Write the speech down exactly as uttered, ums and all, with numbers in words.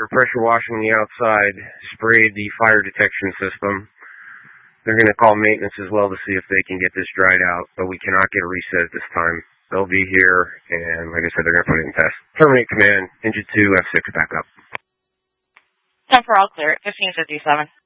They're pressure washing the outside, sprayed the fire detection system. They're going to call maintenance as well to see if they can get this dried out, but we cannot get a reset at this time. They'll be here, and like I said, they're going to put it in test. Terminate command, engine two, F six back up. ten for all clear, fifteen fifty-seven.